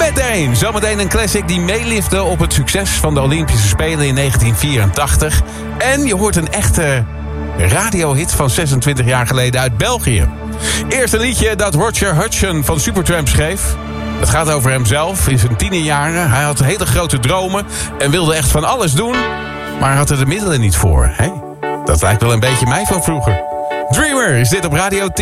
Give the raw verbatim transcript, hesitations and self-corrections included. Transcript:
Meteen, zometeen een classic die meelifte op het succes van de Olympische Spelen in negentien vierentachtig. En je hoort een echte radiohit van zesentwintig jaar geleden uit België. Eerst een liedje dat Roger Hudson van Supertramp schreef. Het gaat over hemzelf in zijn tienerjaren. Hij had hele grote dromen en wilde echt van alles doen. Maar had er de middelen niet voor. Hè? Dat lijkt wel een beetje mij van vroeger. Dreamer is dit op Radio tien.